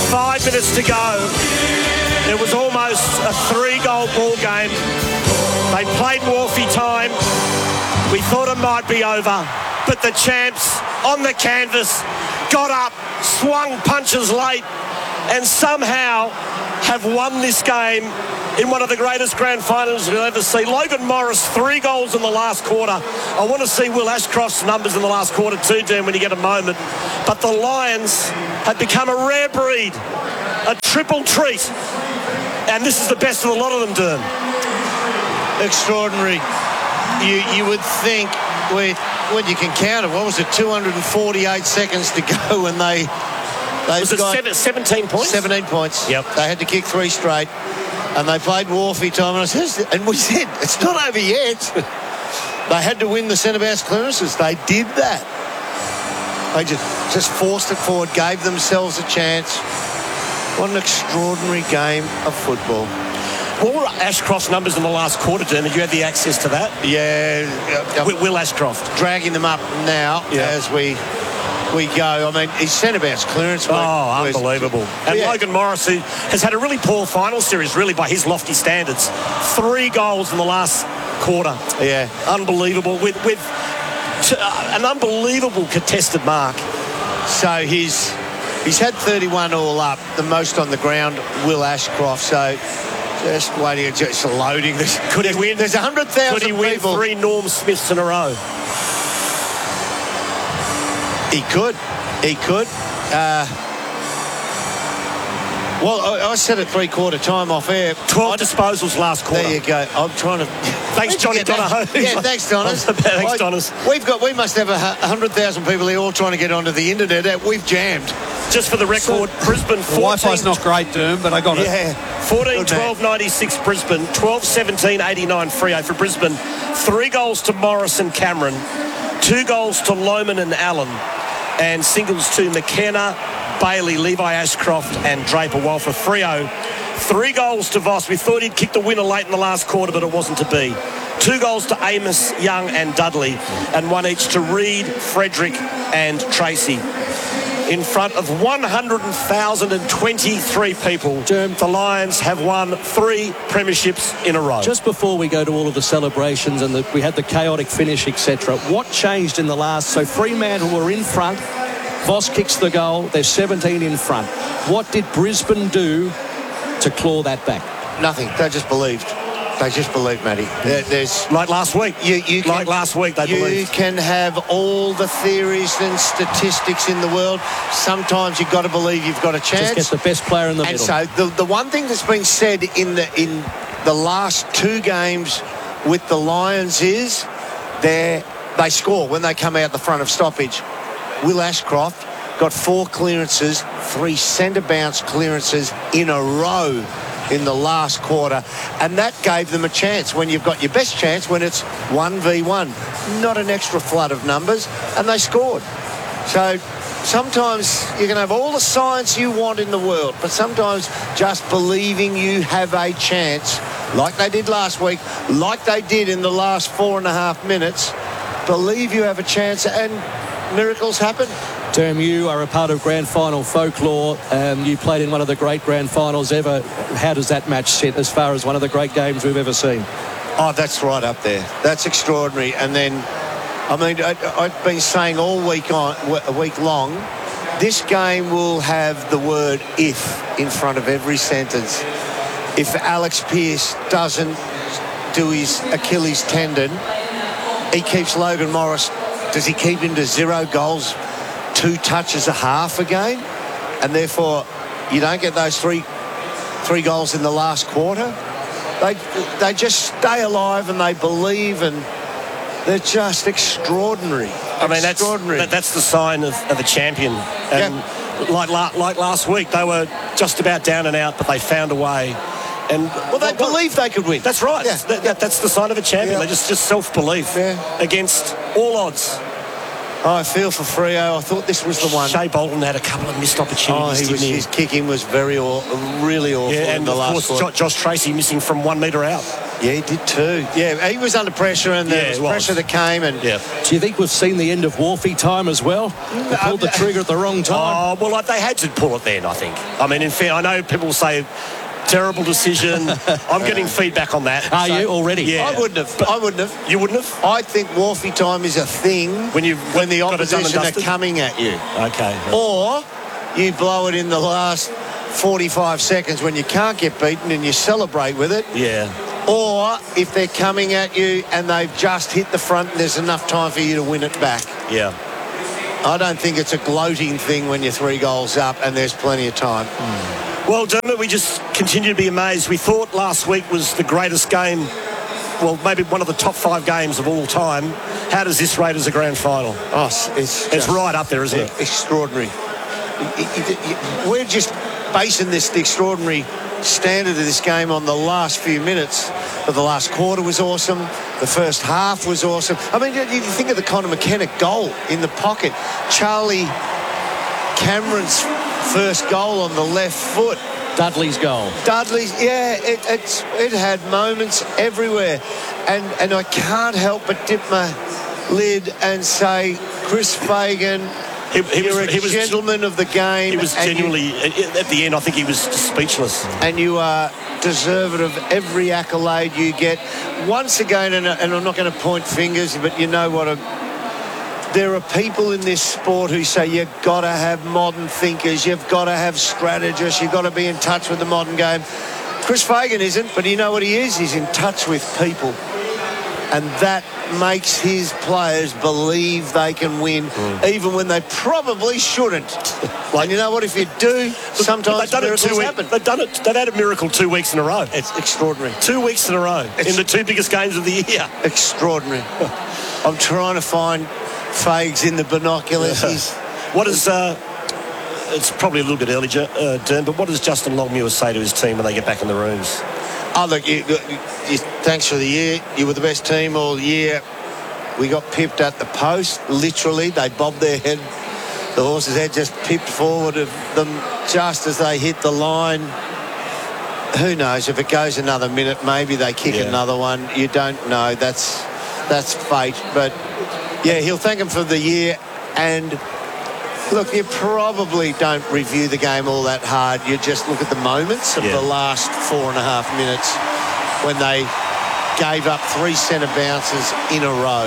5 minutes to go. It was almost a 3-goal ball game. They played Wharfie time. We thought it might be over, but the champs on the canvas got up, swung punches late, and somehow have won this game in one of the greatest grand finals we'll ever see. Logan Morris, 3 goals in the last quarter. I want to see Will Ashcroft's numbers in the last quarter too, Dan, when you get a moment. But the Lions have become a rare breed, a triple treat. And this is the best of a lot of them, Derm. Extraordinary. You would think when you can count it, what was it, 248 seconds to go, and they was it 17 points? 17 points. Yep. They had to kick 3 straight, and they played Wharfie time, and we said, it's not over yet. They had to win the centre-bounce clearances. They did that. They just forced it forward, gave themselves a chance. What an extraordinary game of football. What were Ashcroft's numbers in the last quarter, Derm? Did you have the access to that? Yeah. Will Ashcroft. Dragging them up now as we go. I mean, his centre-bounce clearance. Unbelievable. And Logan Morris, who has had a really poor final series, really, by his lofty standards. 3 goals in the last quarter. Yeah. Unbelievable. With an unbelievable contested mark. So he's had 31 all up, the most on the ground, Will Ashcroft. So just waiting, just loading this. Could he win? There's 100,000 Could he win people. 3 Norm Smiths in a row? He could. Well, I said at 3/4 time off air. 12 disposals last quarter. There you go. I'm trying to. Thanks, Johnny Donahoe. Yeah, thanks, Donis. Thanks, Donis. We must have 100,000 people here all trying to get onto the internet. We've jammed. Just for the record, Brisbane 14. Wi-Fi's not great, Derm, but I got it. Yeah. 14-12-96 Brisbane, 12-17-89 Freo for Brisbane. 3 goals to Morris and Cameron, 2 goals to Lohman and Allen, and singles to McKenna, Bailey, Levi Ashcroft and Draper. While for Freo, 3 goals to Voss. We thought he'd kick the winner late in the last quarter, but it wasn't to be. 2 goals to Amos, Young and Dudley, and 1 each to Reid, Frederick and Tracy. In front of 100,023 people, the Lions have won 3 premierships in a row. Just before we go to all of the celebrations and we had the chaotic finish, etc., what changed in the last? So Fremantle were in front. Voss kicks the goal. They're 17 in front. What did Brisbane do to claw that back? Nothing. They just believed. Matty. There's like last week. Last week, they believed. You can have all the theories and statistics in the world. Sometimes you've got to believe you've got a chance. Just get the best player in the middle. And so the one thing that's been said in the last 2 games with the Lions is they score when they come out the front of stoppage. Will Ashcroft got 4 clearances, 3 centre bounce clearances in a row in the last quarter, and that gave them a chance when you've got your best chance when it's 1v1, not an extra flood of numbers, and they scored. So sometimes you can have all the science you want in the world, but sometimes just believing you have a chance, like they did last week, like they did in the last 4.5 minutes, believe you have a chance and miracles happen. Derm, you are a part of grand final folklore. You played in one of the great grand finals ever. How does that match sit as far as one of the great games we've ever seen? Oh, that's right up there. That's extraordinary. And then, I mean, I've been saying all week long, this game will have the word if in front of every sentence. If Alex Pearce doesn't do his Achilles tendon, he keeps Logan Morris. Does he keep him to 0 goals? 2 touches a half again, and therefore you don't get those three goals in the last quarter. They just stay alive and they believe, and they're just extraordinary. I mean, that's the sign of a champion. And like last week, they were just about down and out, but they found a way. And they believed they could win. That's right. Yeah. That's the sign of a champion. Yeah. They just self-belief against all odds. I feel for Freo. I thought this was the one. Shea Bolton had a couple of missed opportunities. His kicking was really awful in the last one. And, of course, Josh Tracy missing from 1 metre out. Yeah, he did too. Yeah, he was under pressure, and there was pressure that came. And do you think we've seen the end of Wharfie time as well? They pulled the trigger at the wrong time. Oh, well, they had to pull it then, I think. I mean, in fair, I know people say terrible decision. I'm getting feedback on that. Are you already? Yeah. I wouldn't have. You wouldn't have? I think Wharfie time is a thing when the opposition are coming at you. Okay. Or you blow it in the last 45 seconds when you can't get beaten and you celebrate with it. Yeah. Or if they're coming at you and they've just hit the front and there's enough time for you to win it back. Yeah. I don't think it's a gloating thing when you're 3 goals up and there's plenty of time. Well, Dermot, we just continue to be amazed. We thought last week was the greatest game, well, maybe one of the top 5 games of all time. How does this rate as a grand final? Oh, it's right up there, isn't it? Extraordinary. We're just basing the extraordinary standard of this game on the last few minutes. But the last quarter was awesome. The first half was awesome. I mean, you think of the Conor McKenna goal in the pocket. Charlie Cameron's first goal on the left foot. Dudley's goal. Dudley's, it had moments everywhere. And I can't help but dip my lid and say, Chris Fagan, he was gentleman of the game. He was genuinely, at the end, I think he was speechless. And you are deserving of every accolade you get. Once again, and I'm not going to point fingers, but you know what, there are people in this sport who say you've got to have modern thinkers, you've got to have strategists, you've got to be in touch with the modern game. Chris Fagan isn't, but you know what he is? He's in touch with people. And that makes his players believe they can win, even when they probably shouldn't. And you know what? If you do, sometimes miracles happen. They've had a miracle 2 weeks in a row. It's extraordinary. 2 weeks in a row in the 2 biggest games of the year. Extraordinary. I'm trying to find Fags in the binoculars. What is... it's probably a little bit early, Dern, but what does Justin Longmuir say to his team when they get back in the rooms? Oh, look, thanks for the year. You were the best team all year. We got pipped at the post. Literally, they bobbed their head. The horse's head just pipped forward of them just as they hit the line. Who knows? If it goes another minute, maybe they kick another one. You don't know. That's fate. But, yeah, he'll thank him for the year. And, look, you probably don't review the game all that hard. You just look at the moments of the last 4.5 minutes when they gave up 3 centre bounces in a row.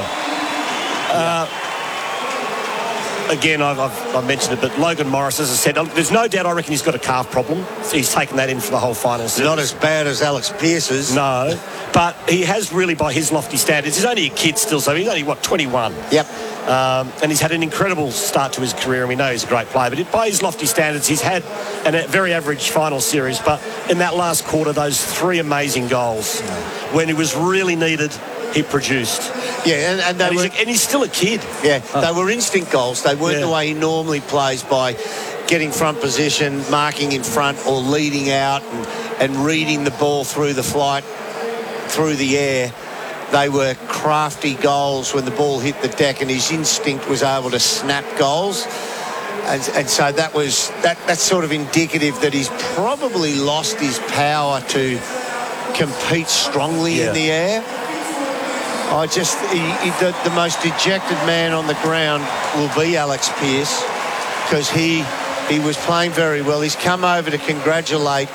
Again, I've mentioned it, but Logan Morris, as I said, there's no doubt I reckon he's got a calf problem. He's taken that in for the whole final series. Not as bad as Alex Pearce's. No, but he has really, by his lofty standards, he's only a kid still, so he's only, 21? Yep. And he's had an incredible start to his career, and we know he's a great player. But by his lofty standards, he's had a very average final series. But in that last quarter, those 3 amazing goals, when it was really needed, he produced. Yeah, and he's still a kid. Yeah, they were instinct goals. They weren't the way he normally plays, by getting front position, marking in front, or leading out and reading the ball through the flight, through the air. They were crafty goals when the ball hit the deck, and his instinct was able to snap goals. And so that's sort of indicative that he's probably lost his power to compete strongly in the air. The most dejected man on the ground will be Alex Pearce, because he was playing very well. He's come over to congratulate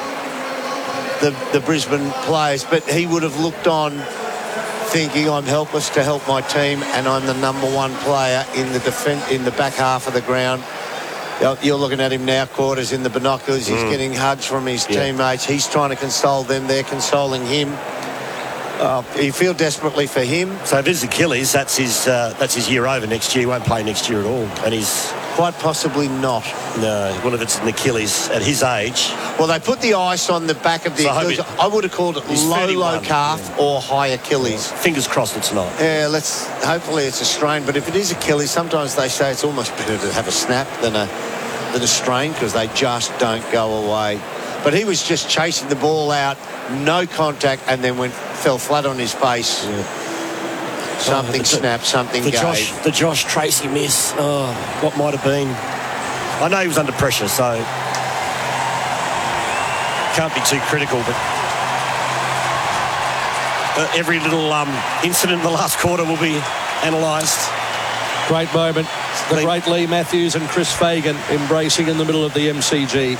the Brisbane players, but he would have looked on thinking, I'm helpless to help my team, and I'm the number 1 player in the back half of the ground. You're looking at him now, quarters in the binoculars. He's getting hugs from his teammates. He's trying to console them. They're consoling him. You feel desperately for him. So if it's Achilles, that's his year over next year. He won't play next year at all. And he's... Quite possibly not. No, well, if it's an Achilles at his age... Well, they put the ice on the back of the Achilles. I would have called it low calf or high Achilles. Fingers crossed it's not. Yeah, hopefully it's a strain. But if it is Achilles, sometimes they say it's almost better to have a snap than a strain, because they just don't go away. But he was just chasing the ball out, no contact, and then fell flat on his face. Something snapped, something the gave. the Josh Tracy miss. Oh, what might have been. I know he was under pressure, so can't be too critical, but every little incident in the last quarter will be analysed. Great moment. The great Lee Matthews and Chris Fagan embracing in the middle of the MCG.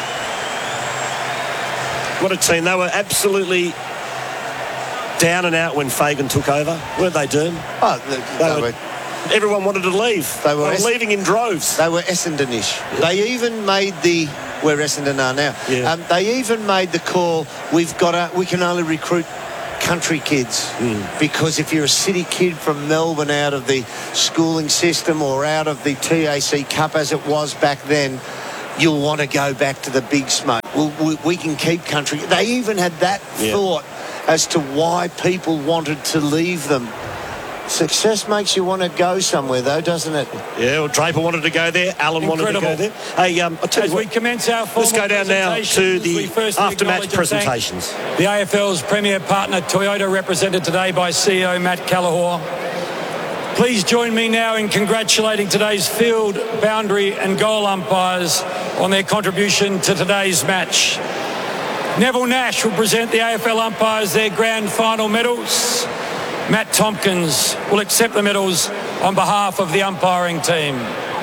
What a team. They were absolutely down and out when Fagan took over, weren't they, Doom? Everyone wanted to leave. They were leaving in droves. They were Essendon-ish. They even made where Essendon are now. Yeah. They even made the call, we can only recruit country kids, because if you're a city kid from Melbourne out of the schooling system or out of the TAC Cup as it was back then, you'll want to go back to the big smoke. We can keep country. They even had that thought as to why people wanted to leave them. Success makes you want to go somewhere, though, doesn't it? Yeah, well, Draper wanted to go there. Allen wanted to go there. Hey, I'll tell you what, we commence our let's go down now to the after-match presentations. The AFL's premier partner, Toyota, represented today by CEO Matt Callahor. Please join me now in congratulating today's field, boundary and goal umpires on their contribution to today's match. Neville Nash will present the AFL umpires their grand final medals. Matt Tompkins will accept the medals on behalf of the umpiring team.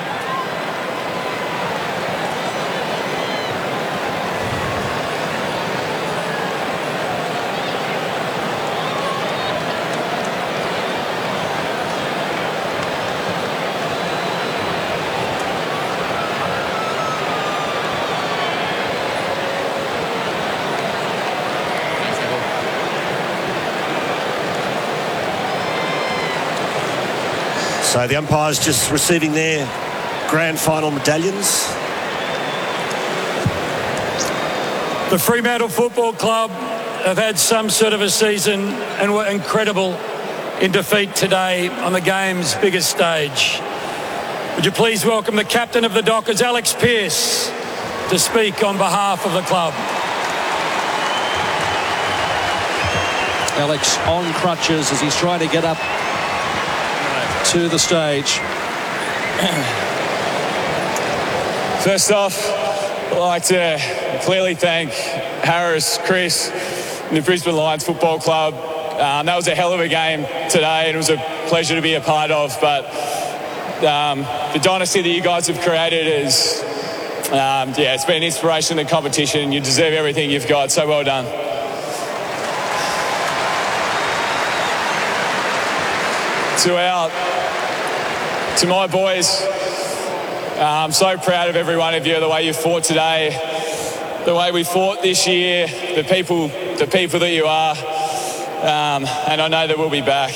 So the umpires just receiving their grand final medallions. The Fremantle Football Club have had some sort of a season and were incredible in defeat today on the game's biggest stage. Would you please welcome the captain of the Dockers, Alex Pearce, to speak on behalf of the club. Alex on crutches as he's trying to get up to the stage. First off, I'd like to clearly thank Harris, Chris, and the Brisbane Lions Football Club. That was a hell of a game today, and it was a pleasure to be a part of. But the dynasty that you guys have created is, it's been an inspiration in the competition. You deserve everything you've got, so well done. To my boys, I'm so proud of every one of you, the way you fought today, the way we fought this year, the people that you are, and I know that we'll be back.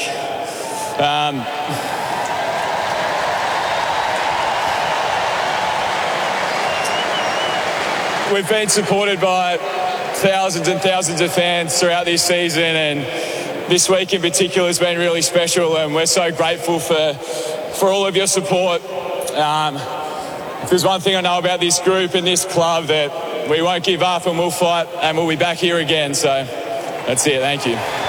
We've been supported by thousands and thousands of fans throughout this season, and this week in particular has been really special, and we're so grateful for all of your support. If there's one thing I know about this group and this club, that we won't give up and we'll fight and we'll be back here again. So that's it. Thank you.